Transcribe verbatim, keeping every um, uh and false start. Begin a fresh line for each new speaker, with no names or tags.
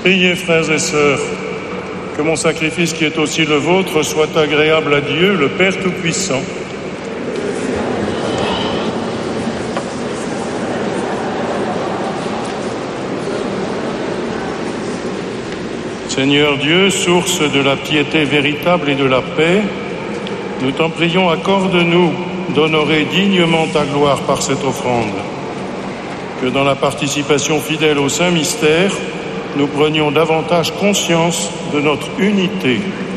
Priez, frères et sœurs, que mon sacrifice qui est aussi le vôtre soit agréable à Dieu, le Père Tout-Puissant. Seigneur Dieu, source de la piété véritable et de la paix, nous t'en prions, accorde-nous d'honorer dignement ta gloire par cette offrande. Que dans la participation fidèle au Saint Mystère, nous prenions davantage conscience de notre unité